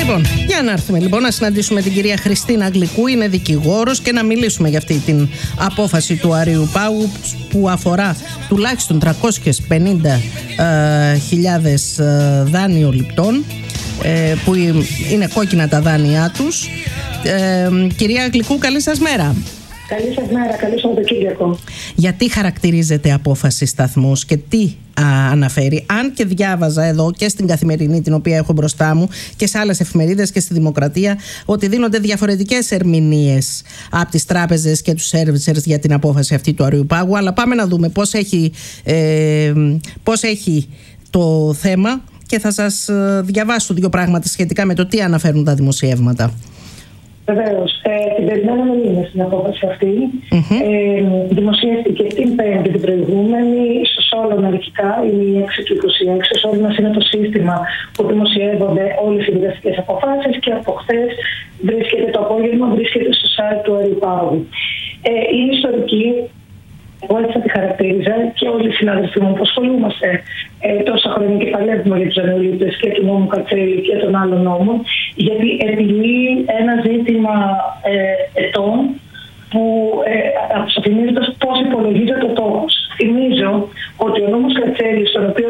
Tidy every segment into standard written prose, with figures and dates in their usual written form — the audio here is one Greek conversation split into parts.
Λοιπόν, για να έρθουμε λοιπόν να συναντήσουμε την κυρία Χριστίνα Γλυκού, είναι δικηγόρος, και να μιλήσουμε για αυτή την απόφαση του Αριού Πάγου που αφορά τουλάχιστον 350.000 δάνειοληπτών που είναι κόκκινα τα δάνειά τους. Κυρία Γλυκού, καλή σας μέρα. Καλή σας μέρα, καλή Σαββατοκύριακο. Γιατί χαρακτηρίζεται απόφαση σταθμός και τι αναφέρει? Αν και διάβαζα εδώ και στην Καθημερινή, την οποία έχω μπροστά μου, και σε άλλες εφημερίδες και στη Δημοκρατία, ότι δίνονται διαφορετικές ερμηνείες από τις τράπεζες και τους servicers για την απόφαση αυτή του Αριού Πάγου. Αλλά πάμε να δούμε πώς έχει το θέμα, και θα σας διαβάσω δύο πράγματα σχετικά με το τι αναφέρουν τα δημοσιεύματα. Βεβαίως. Την περιμέναμε μήνες στην απόφαση αυτή. Δημοσιεύτηκε την Πέμπτη την προηγούμενη, στο Solon αρχικά, η 6 του 26. Ο Solon είναι το σύστημα που δημοσιεύονται όλες οι δικαστικές αποφάσεις, και από χθες το απόγευμα βρίσκεται στο site του Αριού Πάγου. Είναι ιστορική. Εγώ έτσι θα τη χαρακτήριζα, και όλοι οι συνάδελφοί μου που ασχολούμαστε τόσα χρόνια και παλεύουμε για τους δανειολήπτες και του νόμου Κατσέλη και των άλλων νόμων, γιατί επιλύει ένα ζήτημα ετών που αποσαφηνίζοντας πώς υπολογίζεται ο τόκος. Θυμίζω ότι ο νόμος Κατσέλη, στον οποίο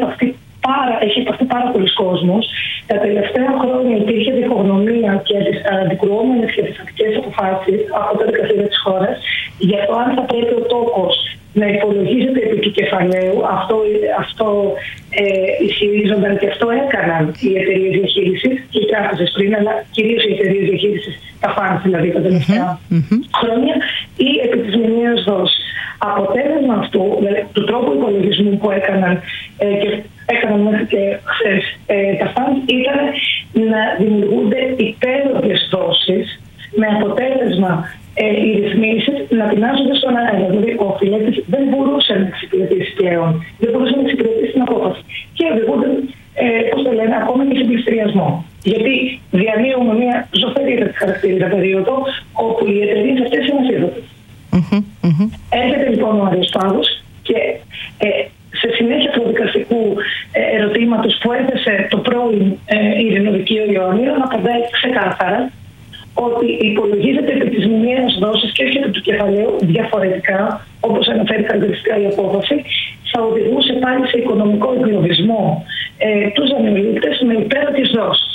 έχει υπαχθεί πάρα πολλοί κόσμος, τα τελευταία χρόνια υπήρχε διχογνωμία και αντικρουόμενες και αντιστατικές αποφάσεις από τα δικαστήρια της χώρας για το αν θα πρέπει ο τόκος να υπολογίζεται επί του κεφαλαίου. Αυτό ισχυρίζονταν και αυτό έκαναν οι εταιρείες διαχείρισης και οι τράπεζες πριν, αλλά κυρίως οι εταιρείες διαχείρισης, τα funds δηλαδή τα τελευταία χρόνια, ή επί της μηνιαίας δόσης. Αποτέλεσμα αυτού, δηλαδή του τρόπου υπολογισμού που έκαναν και έκαναν μέχρι και χθες τα funds, ήταν να δημιουργούνται υπέρογγες δόσεις, με αποτέλεσμα οι ρυθμίσεις να τεινάζονται στον αέρα. Δηλαδή ο οφειλέτης δεν μπορούσε να εξυπηρετήσει πλέον, δεν μπορούσε να εξυπηρετήσει την απόφαση. Και οδηγούνται, ακόμα και σε πληστηριασμό. Γιατί διανύουμε μια ζωφερή χαρακτήριζα περίοδο, όπου οι εταιρείες αυτές είναι ασύδωτες. Έρχεται λοιπόν ο Αριος Πάγος και σε συνέχεια του δικαστικού ερωτήματος που έθεσε το πρώην Ειρηνοδικείο Ιωαννίδων, απαντάει ξεκάθαρα ότι υπολογίζεται επί της μηνιαίας δόσης και όχι επί του κεφαλαίου διαφορετικά, όπως αναφέρει χαρακτηριστικά η απόφαση, θα οδηγούσε πάλι σε οικονομικό εγκλωβισμό τους δανειολήπτες με υπέροχες δόσεις.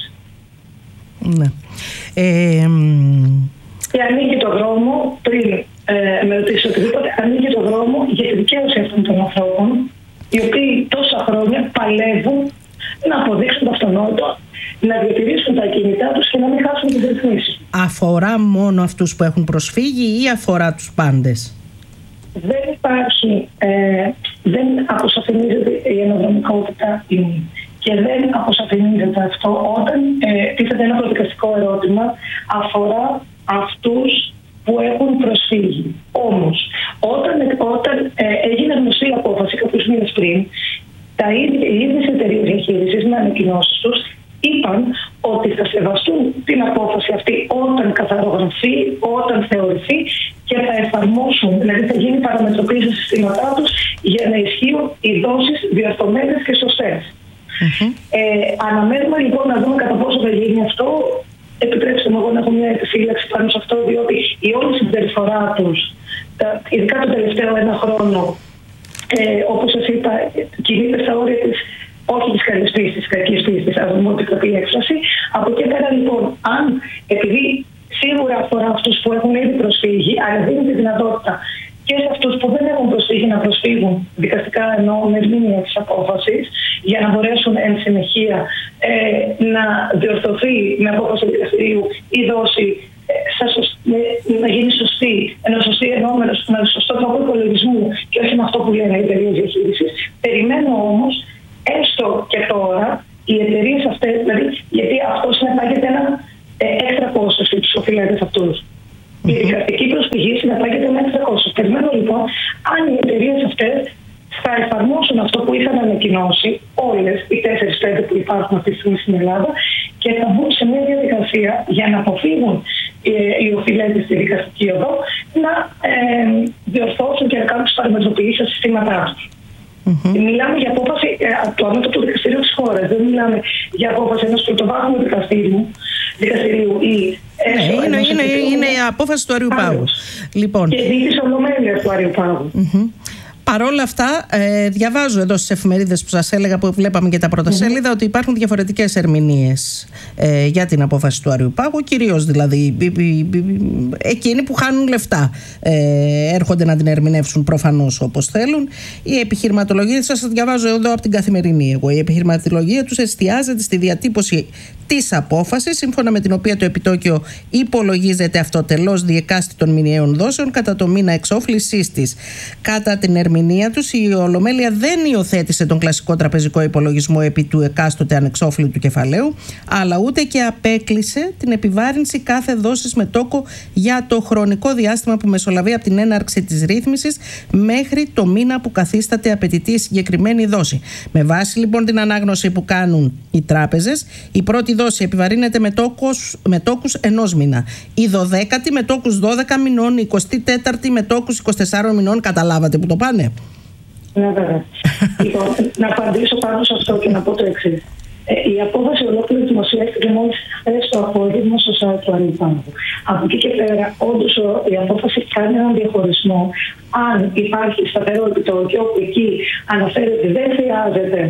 Ναι. Και ανοίγει το δρόμο, πριν με ρωτήσει οτιδήποτε, ανοίγει το δρόμο για τη δικαίωση αυτών των ανθρώπων, οι οποίοι τόσα χρόνια παλεύουν να αποδείξουν το αυτονόητο, να διατηρήσουν τα ακίνητά τους και να μην χάσουν τις ρυθμίσεις. Αφορά μόνο αυτούς που έχουν προσφύγει ή αφορά τους πάντες? Δεν υπάρχει, δεν αποσαφηνίζεται η ενοδρομικότητα και δεν αποσαφηνίζεται αυτό όταν τίθεται ένα προδικαστικό ερώτημα, αφορά αυτούς που έχουν προσφύγει. Όμως, όταν έγινε γνωστή η απόφαση κάποιους μήνες πριν, οι ίδιες εταιρείες διαχείρισης με ανακοινώσεις τους είπαν ότι θα σεβαστούν την απόφαση αυτή όταν καθαρογραφεί, όταν θεωρηθεί, και θα εφαρμόσουν, δηλαδή θα γίνει παραμετροποίηση στα συστήματά τους για να ισχύουν οι δόσεις διορθωμένες και σωστές. Αναμένουμε λοιπόν να δούμε κατά πόσο θα γίνει αυτό. Επιτρέψτε μου εγώ να έχω μια επιφύλαξη πάνω σε αυτό, διότι η όλη συμπεριφορά τους, ειδικά το τελευταίο ένα χρόνο, όπως σας είπα, κινείται στα όρια της, όχι της καλής πίστης, κακής πίστης, ας δούμε ότι κρατεί έκφραση. Από εκεί πέρα λοιπόν, αν επειδή σίγουρα αφορά αυτούς που έχουν ήδη προσφύγει, αλλά δίνει τη δυνατότητα και σε αυτούς που δεν έχουν προσφύγει να προσφύγουν δικαστικά, ενώ με ερμηνεία της απόφασης, για να μπορέσουν εν συνεχεία να διορθωθεί με απόφαση δικαστηρίου η δόση, να γίνει σωστή, με σωστό τρόπο υπολογισμού και όχι με αυτό που λένε οι εταιρείες διαχείρισης. Περιμένω όμως, έστω και τώρα, οι εταιρείες αυτές, δηλαδή, γιατί αυτό συνεπάγεται ένα έξτρα κόστος στους οφειλέτες αυτούς. Η δικαστική προσφυγή συνεπάγεται ένα έξτρα κόστος. Περιμένω λοιπόν αν οι εταιρείες αυτές θα εφαρμόσουν αυτό που είχαν ανακοινώσει όλες οι 4-5 που υπάρχουν αυτή τη στιγμή στην Ελλάδα και θα μπουν σε μια διαδικασία για να αποφύγουν οι οφειλέτες στη δικαστική οδό να διορθώσουν και να κάνουν τις παραμετροποιήσεις στα συστήματά τους. Μιλάμε για απόφαση του ανώτατου δικαστηρίου της χώρας. Δεν μιλάμε για απόφαση ενός πρωτοβάθμιου δικαστηρίου ή. Είναι η απόφαση του Αριουπάγου. Λοιπόν. Και της Ολομέλειας του Αριουπάγου. Παρ' όλα αυτά, διαβάζω εδώ στις εφημερίδες που σας έλεγα, που βλέπαμε και τα πρωτοσέλιδα, ότι υπάρχουν διαφορετικές ερμηνείες για την απόφαση του Αριουπάγου, κυρίως δηλαδή εκείνοι που χάνουν λεφτά έρχονται να την ερμηνεύσουν προφανώς όπως θέλουν. Η επιχειρηματολογία, σας διαβάζω εδώ από την Καθημερινή εγώ, η επιχειρηματολογία τους εστιάζεται στη διατύπωση της απόφασης, σύμφωνα με την οποία το επιτόκιο υπολογίζεται αυτοτελώς διεκάστη των μηνιαίων δόσεων κατά το μήνα εξόφλησής της. Κατά την ερμηνεία τους, η Ολομέλεια δεν υιοθέτησε τον κλασικό τραπεζικό υπολογισμό επί του εκάστοτε ανεξόφλητου κεφαλαίου, αλλά ούτε και απέκλεισε την επιβάρυνση κάθε δόσης με τόκο για το χρονικό διάστημα που μεσολαβεί από την έναρξη της ρύθμισης μέχρι το μήνα που καθίσταται απαιτητή η συγκεκριμένη δόση. Με βάση λοιπόν την ανάγνωση που κάνουν οι τράπεζες, η πρώτη δόση επιβαρύνεται με τόκους ενός μήνα, η 12η με τόκους 12 μηνών, η 24η με τόκους 24 μηνών. Καταλάβατε που το πάνε? Ναι, βέβαια. Λοιπόν, να απαντήσω πάνω σε αυτό και να πω το εξής. Η απόφαση ολόκληρη δημοσιεύτηκε μόλις χθες το απόγευμα στο site του Αριουπάγου. Από εκεί και πέρα, όντως η απόφαση κάνει έναν διαχωρισμό. Αν υπάρχει σταθερό επιτόκιο, όπου εκεί αναφέρεται ότι δεν χρειάζεται,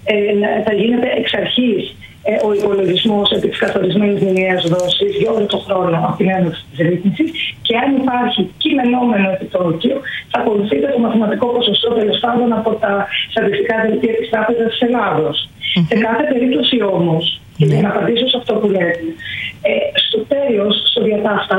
θα γίνεται εξ αρχής ο υπολογισμός επί της καθορισμένης μηνιαίας δόσης για όλο τον χρόνο από την έναρξη της ρύθμισης, και αν υπάρχει κειμενόμενο επιτόκιο, θα ακολουθείται το μαθηματικό ποσοστό τέλος πάντων από τα στατιστικά δελτία της Τράπεζας της Ελλάδος. Σε κάθε περίπτωση όμως, και για να απαντήσω σε αυτό που λέτε, στο τέλος, στο διατάφτα,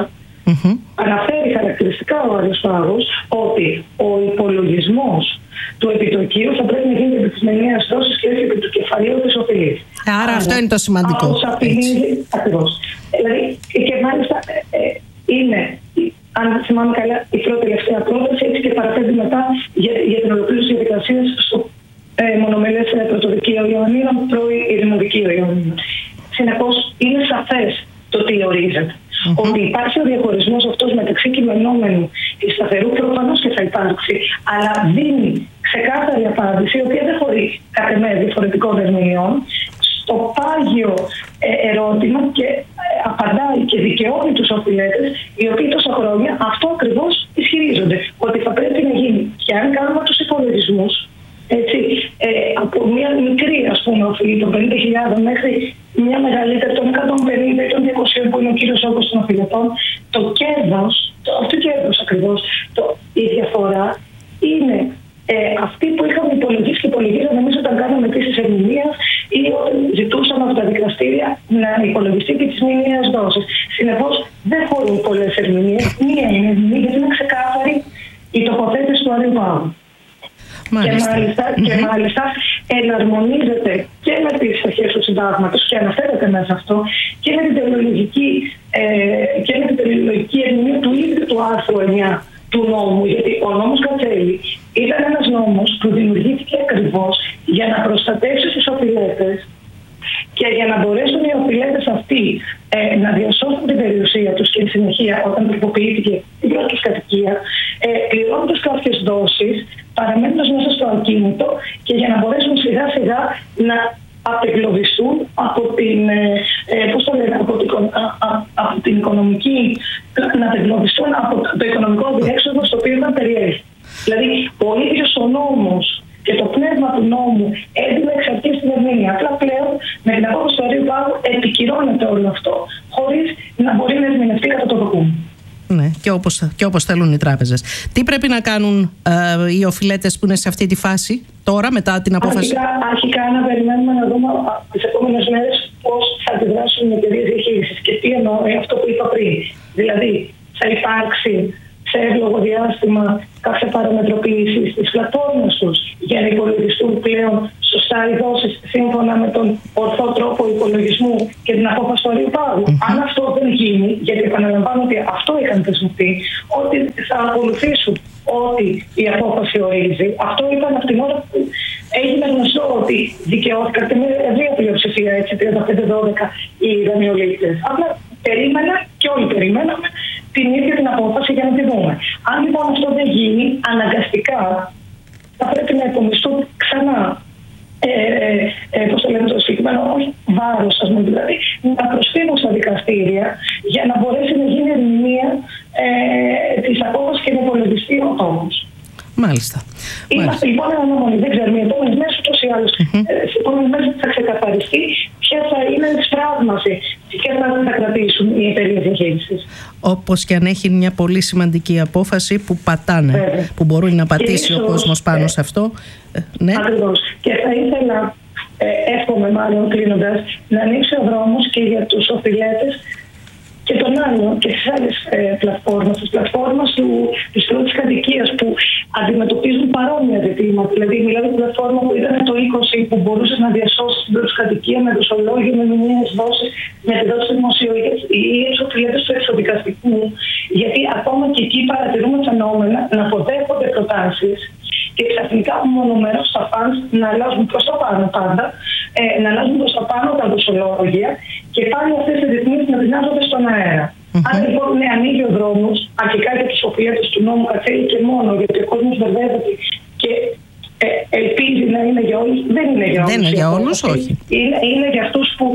αναφέρει χαρακτηριστικά ο Αριουπάγος ότι ο υπολογισμός του επιτοκίου θα πρέπει να γίνει επί της μηνιαίας δόσης και όχι επί του κεφαλαίου της οφειλής. Άρα αυτό είναι το σημαντικό. Ακριβώς. Δηλαδή, και μάλιστα είναι, αν θυμάμαι καλά, η πρώτη τελευταία πρόταση, έτσι και παραπέμπει μετά για την ολοκλήρωση της διαδικασίας στο μονομελές πρωτοδικείο Ιωαννίνων, πρώην Ειρηνοδικείο Ιωαννίνων. Συνεπώς, είναι σαφές το τι ορίζεται. Ότι υπάρχει ο διαχωρισμός αυτός μεταξύ κειμενόμενου και σταθερού, προφανώς και θα υπάρξει, αλλά δίνει ξεκάθαρη απάντηση, η οποία δεν χωρεί κατ' εμέ διαφορετικών ερμηνεών, στο πάγιο ερώτημα και απαντάει και δικαιώνει τους οφειλέτες, οι οποίοι τόσα χρόνια αυτό ακριβώς ισχυρίζονται. Ότι θα πρέπει να γίνει. Και αν κάνουμε τους υπολογισμούς, έτσι, από μια μικρή οφειλή των 50.000 μέχρι μια μεγαλύτερη των 150 ή των 200 που είναι ο κύριος όγκος των οφειλετών, το κέρδος, αυτό κέρδος ακριβώς, η διαφορά είναι αυτή που είχαμε υπολογίσει και υπολογίζαμε εμείς όταν κάναμε τις ερμηνείες ή όταν ζητούσαμε από τα δικαστήρια να υπολογιστεί και τις μηνιαίες δόσεις. Συνεπώς δεν χωρούν πολλές ερμηνείες, μία είναι ερμηνεία γιατί είναι ξεκάθαρη η τοποθέτηση του Αριουπάγου. Και μάλιστα εναρμονίζεται και με τις αρχές του συντάγματος και αναφέρεται μέσα αυτό και με την τελειολογική ερμηνεία του ίδιου του άρθρου 9 του νόμου, γιατί ο νόμος Κατσέλη ήταν ένας νόμος που δημιουργήθηκε ακριβώς για να προστατεύσει τους οφειλέτες και για να μπορέσουν οι οφειλέτες αυτοί να διασώσουν την περιουσία τους και εν συνεχεία όταν τροποποιήθηκε η πρώτη τους κατοικία, πληρώνοντας κάποιες δόσεις, παραμένοντας μέσα στο ακίνητο και για να μπορέσουν σιγά σιγά να απεγκλωβιστούν από την οικονομική, να απεγκλωβιστούν από το οικονομικό διέξοδο στο οποίο ήταν περιέλθει. Δηλαδή, ο ίδιος ο νόμος και το πνεύμα του νόμου έδινε εξ αρχής την ερμηνεία. Απλά πλέον με την απόφαση του Αριουπάγου επικυρώνεται όλο αυτό, χωρίς να μπορεί να ερμηνευτεί κατά το δοκούν. Ναι, και όπως θέλουν οι τράπεζες. Τι πρέπει να κάνουν οι οφειλέτες που είναι σε αυτή τη φάση τώρα, μετά την απόφαση? Αρχικά να περιμένουμε να δούμε τις επόμενες μέρες πώς θα αντιδράσουν οι εταιρείες διαχείρισης και τι εννοώ αυτό που είπα πριν. Δηλαδή, θα υπάρξει σε εύλογο διάστημα κάποια παραμετροποίηση στις πλατφόρμες τους για να υπολογιστούν πλέον σωστά οι δόσεις σύμφωνα με τον ορθό τρόπο υπολογισμού και την απόφαση του Αριουπάγου. Αν αυτό δεν γίνει, γιατί επαναλαμβάνω ότι αυτό είχαν δεσμευτεί, ότι θα ακολουθήσουν ό,τι η απόφαση ορίζει. Αυτό ήταν από την ώρα που έγινε γνωστό ότι δικαιώθηκαν και με ευρεία πλειοψηφία, έτσι, 35-12 οι δανειολήπτες. Απλά περίμενα και όλοι περιμέναμε την ίδια την απόφαση για να τη δούμε. Αν λοιπόν αυτό δεν γίνει, αναγκαστικά θα πρέπει να υπομισθούν ξανά πώς το λένε το συγκεκριμένο, όχι βάρος, ας πούμε, δηλαδή να προσφύγουν στα δικαστήρια για να μπορέσει να γίνει ερμηνεία της απόφασης και να υπολογιστεί ο τόμος. Μάλιστα. Είμαστε λοιπόν αναμονή. Δεν ξέρουμε οι επόμενες μέρες ούτως ή άλλως. Στις επόμενες μέρες θα ξεκαθαριστεί ποια θα είναι η στράγμαση και ποια θα κρατήσουν οι εταιρείες διαχείρισης. Όπως και αν έχει μια πολύ σημαντική απόφαση που πατάνε, που μπορεί να πατήσει ίσως, ο κόσμος πάνω σε αυτό. Ναι. Ακριβώς. Και θα ήθελα, εύχομαι μάλλον κλείνοντας, να ανοίξει ο δρόμος και για τους οφειλέτες και των άλλων και στις άλλες πλατφόρμες, τις πλατφόρμες της πρώτης κατοικίας που αντιμετωπίζουν παρόμοια ζητήματα. Δηλαδή, μιλάω για πλατφόρμα που ήταν το 20 που μπορούσε να διασώσει την πρώτη κατοικία με δοσολόγιο, με μηνύες δόσεις, με τη δόση δημοσιογραφίας ή τους οφειλέτες του εξωδικαστικού. Γιατί ακόμα και εκεί παρατηρούμε φαινόμενα να αποδέχονται προτάσεις και ξαφνικά μονομερώς τα φανς να αλλάζουν προς τα πάνω πάντα, να αλλάζουν προς τα πάνω τα δοσολόγια και πάλι αυτές οι ρυθμίσεις να δυνάζονται στον αέρα. Άρα λοιπόν ανοίγει ο δρόμος, αρχικά για τους οφειλέτες του νόμου καθέλει και μόνο, γιατί ο κόσμος μπερδεύεται και ελπίζει να είναι για όλους. Δεν είναι για όλους. Δεν είναι για όλους, όχι. Είναι για αυτούς που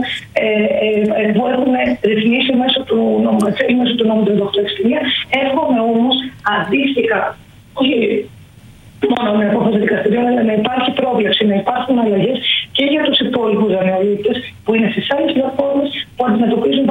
έχουν ρυθμίσει μέσω του νόμου Κατσέλη, μέσω του νόμου 3861. Εύχομαι όμως αντίστοιχα, όχι μόνο με απόφαση δικαστηρίων, αλλά να υπάρχει πρόβλεψη, να υπάρχουν αλλαγές και για τους υπόλοιπους δανειολήπτες που είναι στις άλλες πλατφόρμες που αντιμετωπίζουν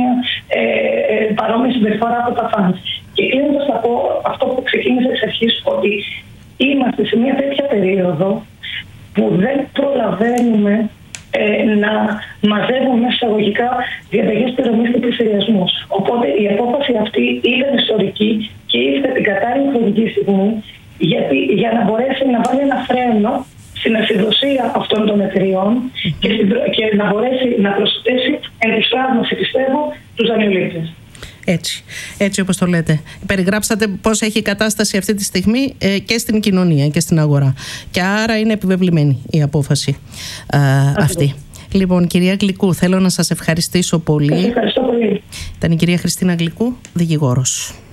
παρόμοια συμπεριφορά από τα φανς. Και κλείνοντας θα πω αυτό που ξεκίνησε εξ αρχής, ότι είμαστε σε μια τέτοια περίοδο που δεν προλαβαίνουμε να μαζεύουμε μέσα εισαγωγικά διαταγές πληρωμής και πληστηριασμούς. Οπότε η απόφαση αυτή ήταν ιστορική και ήρθε την κατάλληλη χρονική στιγμή για να μπορέσει να βάλει ένα φρένο στην ασυδοσία αυτών των εταιριών και να μπορέσει να προσθέσει εν τη στράγμαση, πιστεύω, τους δανειολήπτες. Έτσι όπως το λέτε. Περιγράψατε πώς έχει η κατάσταση αυτή τη στιγμή και στην κοινωνία και στην αγορά. Και άρα είναι επιβεβλημένη η απόφαση αυτή. Λοιπόν, κυρία Γλυκού, θέλω να σας ευχαριστήσω πολύ. Σας ευχαριστώ πολύ. Ήταν η κυρία Χριστίνα Γλυκού, δικηγόρος.